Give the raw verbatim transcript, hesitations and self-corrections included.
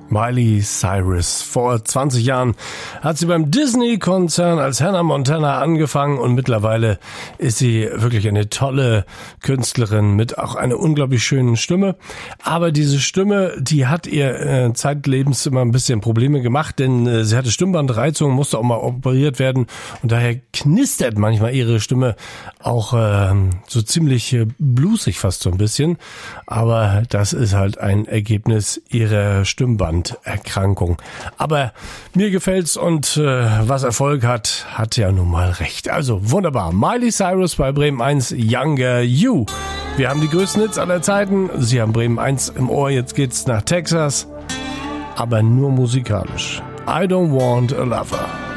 Miley Cyrus. Vor zwanzig Jahren hat sie beim Disney-Konzern als Hannah Montana angefangen und mittlerweile ist sie wirklich eine tolle Künstlerin mit auch einer unglaublich schönen Stimme. Aber diese Stimme, die hat ihr äh, zeitlebens immer ein bisschen Probleme gemacht, denn äh, sie hatte Stimmbandreizung, musste auch mal operiert werden und daher knistert manchmal ihre Stimme auch äh, so ziemlich äh, bluesig fast so ein bisschen. Aber das ist halt ein Ergebnis ihrer Stimmband Erkrankung. Aber mir gefällt's und äh, was Erfolg hat, hat ja nun mal recht. Also wunderbar. Miley Cyrus bei Bremen eins, Younger You. Wir haben die größten Hits aller Zeiten. Sie haben Bremen eins im Ohr. Jetzt geht's nach Texas. Aber nur musikalisch. I Don't Want a Lover.